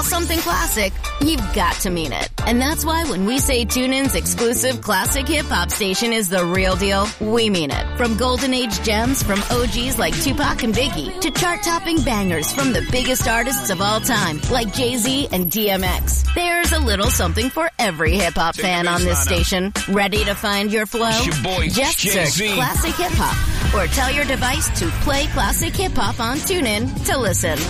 something classic, you've got to mean it. And that's why when we say TuneIn's exclusive classic hip-hop station is the real deal, we mean it. From golden age gems from OGs like Tupac and Biggie to chart-topping bangers from the biggest artists of all time like Jay-Z and DMX. There's a little something for every hip-hop fan on this station. Ready to find your flow? Just search Classic Hip Hop or tell your device to play Classic Hip Hop on TuneIn to listen.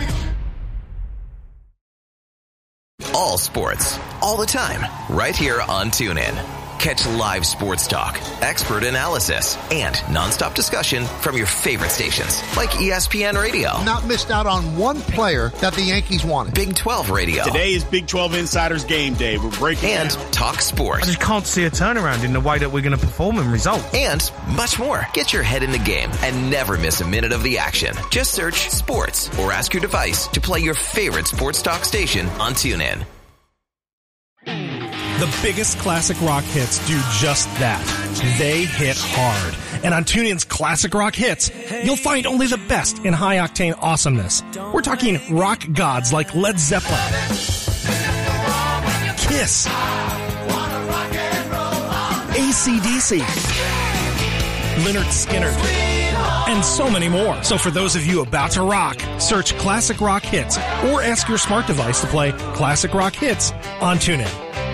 All sports, all the time, right here on TuneIn. Catch live sports talk, expert analysis, and nonstop discussion from your favorite stations like ESPN Radio. Not missed out on one player that the Yankees wanted. Big 12 Radio. Today is Big 12 Insiders Game Day. We're breaking and down. Talk sports. I just can't see a turnaround in the way that we're going to perform and result. And much more. Get your head in the game and never miss a minute of the action. Just search sports or ask your device to play your favorite sports talk station on TuneIn. The biggest classic rock hits do just that. They hit hard. And on TuneIn's Classic Rock Hits, you'll find only the best in high-octane awesomeness. We're talking rock gods like Led Zeppelin, Kiss, AC/DC, Lynyrd Skynyrd, and so many more. So for those of you about to rock, search Classic Rock Hits or ask your smart device to play Classic Rock Hits on TuneIn.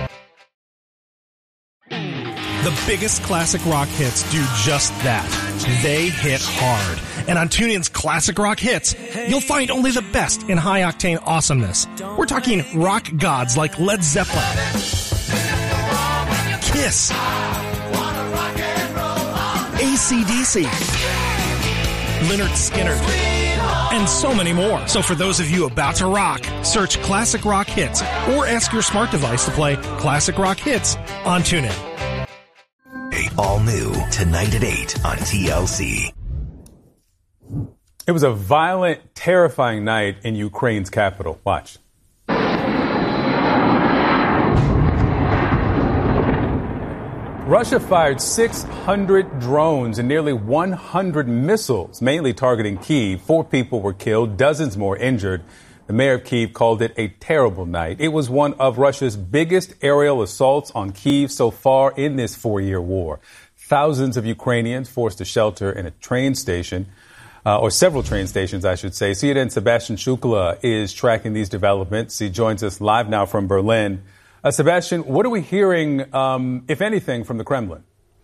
The biggest classic rock hits do just that. They hit hard. And on TuneIn's Classic Rock Hits, you'll find only the best in high-octane awesomeness. We're talking rock gods like Led Zeppelin, Kiss, AC/DC, Lynyrd Skynyrd, and so many more. So for those of you about to rock, search Classic Rock Hits or ask your smart device to play Classic Rock Hits on TuneIn. All new tonight at 8 on TLC. It was a violent, terrifying night in Ukraine's capital. Watch. Russia fired 600 drones and nearly 100 missiles, mainly targeting Kyiv. 4 people were killed, dozens more injured. The mayor of Kyiv called it a terrible night. It was one of Russia's biggest aerial assaults on Kyiv so far in this 4-year war. Thousands of Ukrainians forced to shelter in a train station, or several train stations, I should say. CNN's Sebastian Shukla is tracking these developments. He joins us live now from Berlin. Sebastian, what are we hearing, if anything, from the Kremlin?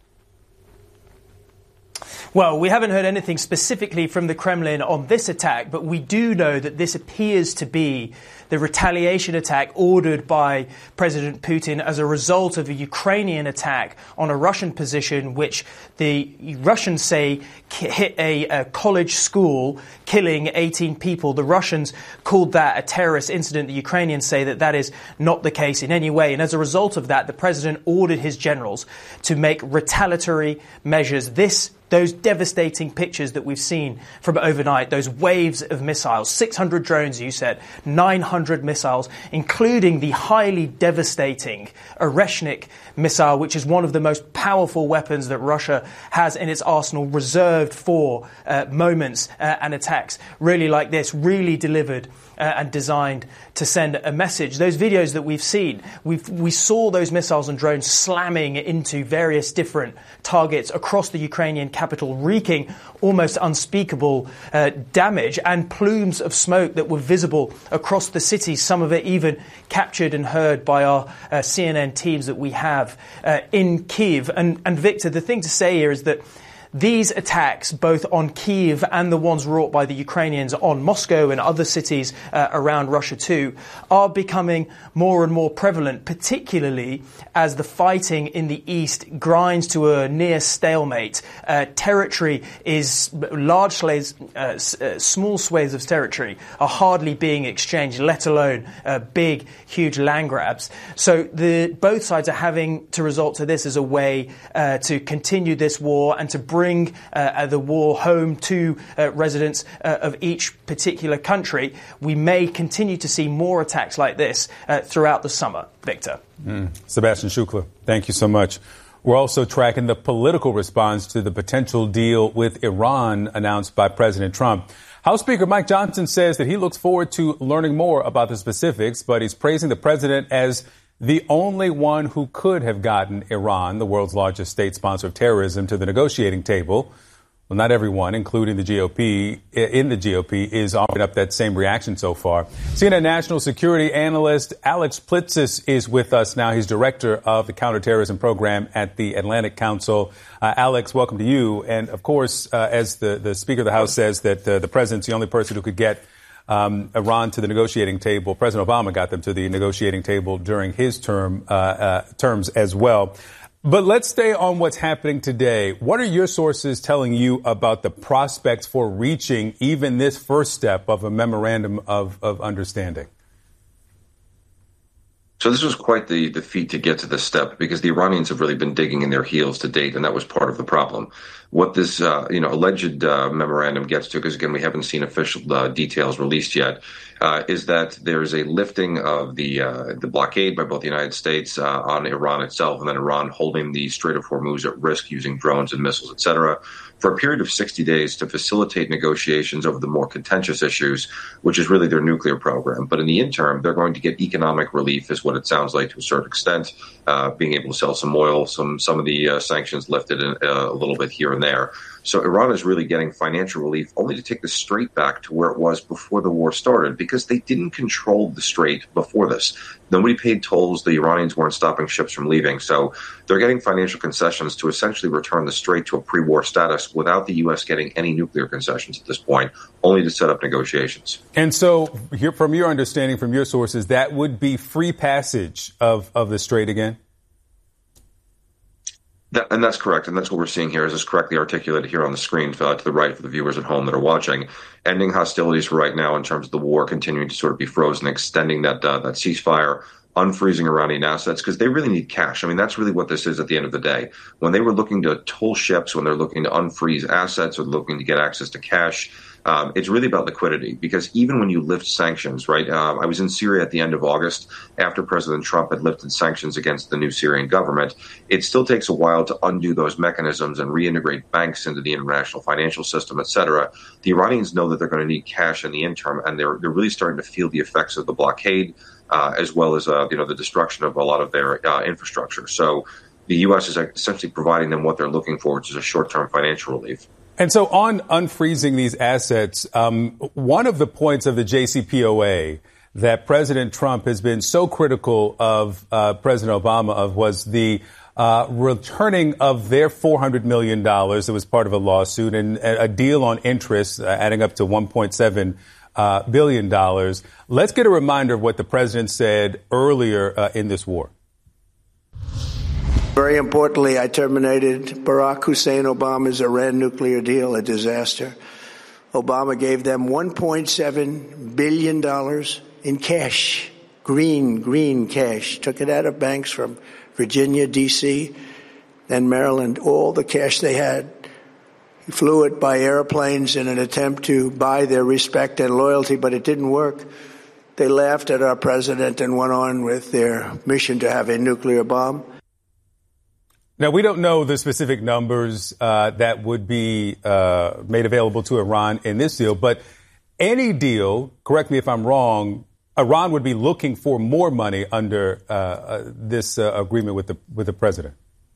Well, we haven't heard anything specifically from the Kremlin on this attack, but we do know that this appears to be the retaliation attack ordered by President Putin as a result of a Ukrainian attack on a Russian position, which the Russians say hit a college school, killing 18 people. The Russians called that a terrorist incident. The Ukrainians say that that is not the case in any way. And as a result of that, the president ordered his generals to make retaliatory measures. Those devastating pictures that we've seen from overnight, those waves of missiles, 600 drones, you said, 900 missiles, including the highly devastating Oreshnik missile, which is one of the most powerful weapons that Russia has in its arsenal, reserved for moments and attacks really like this, really delivered and designed to send a message. Those videos that we've seen, we saw those missiles and drones slamming into various different targets across the Ukrainian capital, wreaking almost unspeakable damage, and plumes of smoke that were visible across the city, some of it even captured and heard by our CNN teams that we have in Kyiv. And Victor, the thing to say here is that these attacks, both on Kyiv and the ones wrought by the Ukrainians on Moscow and other cities around Russia too, are becoming more and more prevalent, particularly as the fighting in the east grinds to a near stalemate. Territory is small swathes of territory are hardly being exchanged, let alone big, huge land grabs. So both sides are having to resort to this as a way to continue this war and to bring the war home to residents of each particular country. We may continue to see more attacks like this throughout the summer. Victor. Sebastian Shukla, thank you so much. We're also tracking the political response to the potential deal with Iran announced by President Trump. House Speaker Mike Johnson says that he looks forward to learning more about the specifics, but he's praising the president as the only one who could have gotten Iran, the world's largest state sponsor of terrorism, to the negotiating table. Well, not everyone, including the GOP, is offering up that same reaction so far. CNN national security analyst Alex Plitzis is with us now. He's director of the counterterrorism program at the Atlantic Council. Alex, welcome to you. And, of course, as the Speaker of the House says that the president's the only person who could get Iran to the negotiating table. President Obama got them to the negotiating table during his terms as well. But let's stay on what's happening today. What are your sources telling you about the prospects for reaching even this first step of a memorandum of understanding? So this was quite the feat to get to this step, because the Iranians have really been digging in their heels to date, and that was part of the problem. What this alleged memorandum gets to, because again we haven't seen official details released yet, is that there's a lifting of the blockade by both the United States on Iran itself, and then Iran holding the Strait of Hormuz at risk using drones and missiles, etc., for a period of 60 days to facilitate negotiations over the more contentious issues, which is really their nuclear program. But in the interim, they're going to get economic relief, is what it sounds like to a certain extent, being able to sell some oil, some of the sanctions lifted a little bit here and there. So Iran is really getting financial relief only to take the strait back to where it was before the war started, because they didn't control the strait before this. Nobody paid tolls. The Iranians weren't stopping ships from leaving. So they're getting financial concessions to essentially return the strait to a pre-war status without the U.S. getting any nuclear concessions at this point, only to set up negotiations. And so from your understanding, from your sources, that would be free passage of the strait again? And that's correct. And that's what we're seeing here, is this correctly articulated here on the screen to the right for the viewers at home that are watching. Ending hostilities for right now in terms of the war continuing to sort of be frozen, extending that ceasefire, unfreezing Iranian assets, because they really need cash. I mean, that's really what this is at the end of the day. When they were looking to toll ships, when they're looking to unfreeze assets or looking to get access to cash, it's really about liquidity, because even when you lift sanctions, right? I was in Syria at the end of August after President Trump had lifted sanctions against the new Syrian government. It still takes a while to undo those mechanisms and reintegrate banks into the international financial system, et cetera. The Iranians know that they're going to need cash in the interim, and they're really starting to feel the effects of the blockade, as well as the destruction of a lot of their infrastructure. So the U.S. is essentially providing them what they're looking for, which is a short-term financial relief. And so on unfreezing these assets, one of the points of the JCPOA that President Trump has been so critical of President Obama was the returning of their $400 million that was part of a lawsuit, and a deal on interest adding up to $1.7 billion. Let's get a reminder of what the president said earlier in this war. Very importantly, I terminated Barack Hussein Obama's Iran nuclear deal, a disaster. Obama gave them $1.7 billion in cash, green cash. Took it out of banks from Virginia, D.C., and Maryland, all the cash they had. He flew it by airplanes in an attempt to buy their respect and loyalty, but it didn't work. They laughed at our president and went on with their mission to have a nuclear bomb. Now, we don't know the specific numbers that would be made available to Iran in this deal, but any deal, correct me if I'm wrong, Iran would be looking for more money under this agreement with the president.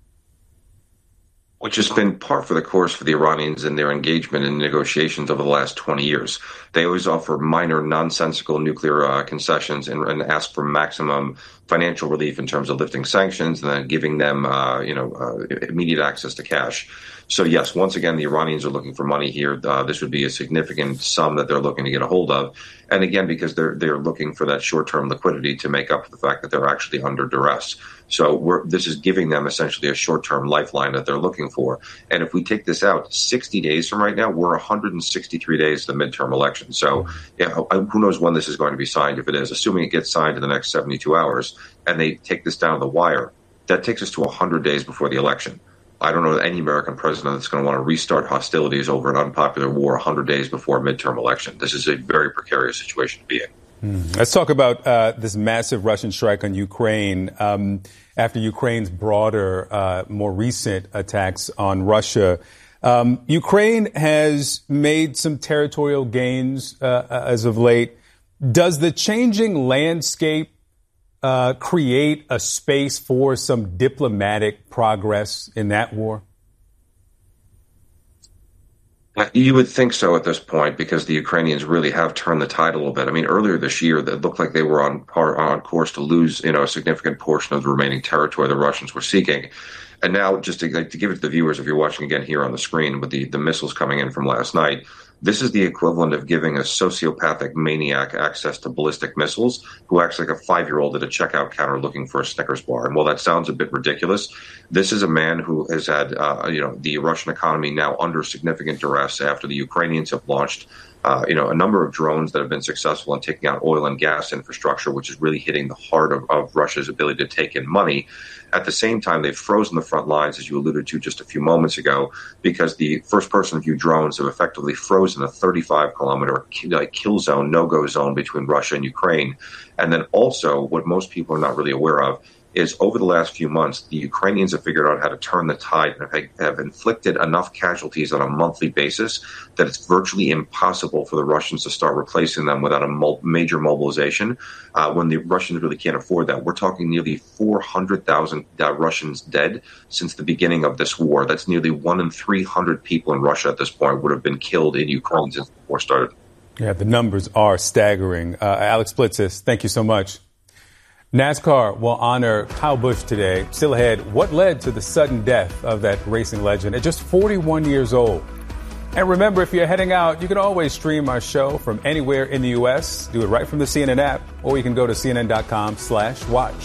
Which has been par for the course for the Iranians in their engagement in negotiations over the last 20 years. They always offer minor, nonsensical nuclear concessions and ask for maximum financial relief in terms of lifting sanctions and then giving them, immediate access to cash. So, yes, once again, the Iranians are looking for money here. This would be a significant sum that they're looking to get a hold of. And again, because they're looking for that short-term liquidity to make up for the fact that they're actually under duress. So this is giving them essentially a short-term lifeline that they're looking for. And if we take this out 60 days from right now, we're 163 days to the midterm election. So who knows when this is going to be signed, if it is. Assuming it gets signed in the next 72 hours and they take this down the wire, that takes us to 100 days before the election. I don't know any American president that's going to want to restart hostilities over an unpopular war 100 days before a midterm election. This is a very precarious situation to be in. Let's talk about this massive Russian strike on Ukraine after Ukraine's broader, more recent attacks on Russia. Ukraine has made some territorial gains as of late. Does the changing landscape create a space for some diplomatic progress in that war? You would think so at this point, because the Ukrainians really have turned the tide a little bit. I mean, earlier this year, it looked like they were on course to lose, a significant portion of the remaining territory the Russians were seeking. And now, just to give it to the viewers, if you're watching again here on the screen with the missiles coming in from last night, this is the equivalent of giving a sociopathic maniac access to ballistic missiles who acts like a 5-year-old at a checkout counter looking for a Snickers bar. And while that sounds a bit ridiculous, this is a man who has had, the Russian economy now under significant duress after the Ukrainians have launched a number of drones that have been successful in taking out oil and gas infrastructure, which is really hitting the heart of Russia's ability to take in money. At the same time, they've frozen the front lines, as you alluded to just a few moments ago, because the first-person view drones have effectively frozen a 35-kilometer kill zone, no-go zone between Russia and Ukraine. And then also, what most people are not really aware of, is over the last few months, the Ukrainians have figured out how to turn the tide and have inflicted enough casualties on a monthly basis that it's virtually impossible for the Russians to start replacing them without a major mobilization. When the Russians really can't afford that, we're talking nearly 400,000 Russians dead since the beginning of this war. That's nearly 1 in 300 people in Russia at this point would have been killed in Ukraine since the war started. Yeah, the numbers are staggering. Alex Blitzis, thank you so much. NASCAR will honor Kyle Busch today. Still ahead, what led to the sudden death of that racing legend at just 41 years old? And remember, if you're heading out, you can always stream our show from anywhere in the U.S. Do it right from the CNN app, or you can go to cnn.com/watch.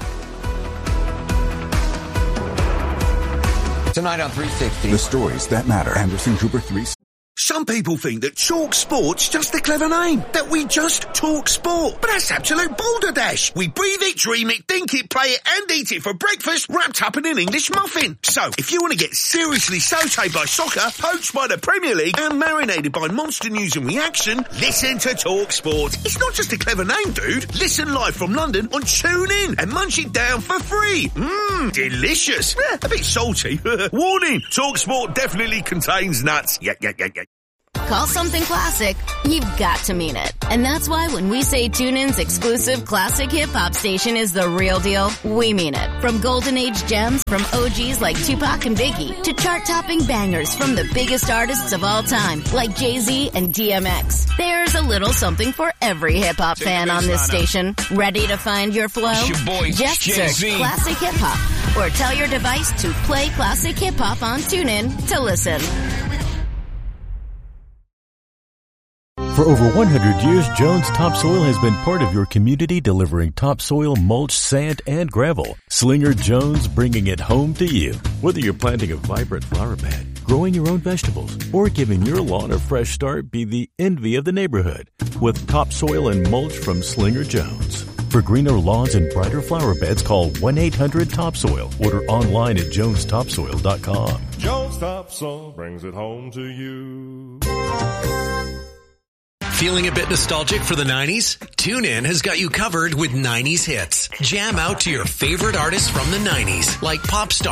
Tonight on 360. The stories that matter. Anderson Cooper 3. Some people think that Talk Sport's just a clever name, that we just talk sport. But that's absolute balderdash. We breathe it, dream it, think it, play it, and eat it for breakfast, wrapped up in an English muffin. So, if you want to get seriously sautéed by soccer, poached by the Premier League, and marinated by monster news and reaction, listen to Talk Sport. It's not just a clever name, dude. Listen live from London on TuneIn and munch it down for free. Delicious. A bit salty. Warning, Talk Sport definitely contains nuts. Yeah. Call something classic, you've got to mean it. And that's why when we say TuneIn's exclusive classic hip-hop station is the real deal, we mean it. From golden age gems from OGs like Tupac and Biggie to chart-topping bangers from the biggest artists of all time like Jay-Z and DMX. There's a little something for every hip-hop fan on this station. Ready to find your flow? It's your boy, just Jay-Z. search Classic Hip-Hop or tell your device to play Classic Hip-Hop on TuneIn to listen. For over 100 years, Jones Topsoil has been part of your community, delivering topsoil, mulch, sand, and gravel. Slinger Jones, bringing it home to you. Whether you're planting a vibrant flower bed, growing your own vegetables, or giving your lawn a fresh start, be the envy of the neighborhood with topsoil and mulch from Slinger Jones. For greener lawns and brighter flower beds, call 1-800-TOPSOIL. Order online at jonestopsoil.com. Jones Topsoil brings it home to you. Feeling a bit nostalgic for the 90s? TuneIn has got you covered with 90s hits. Jam out to your favorite artists from the 90s, like pop star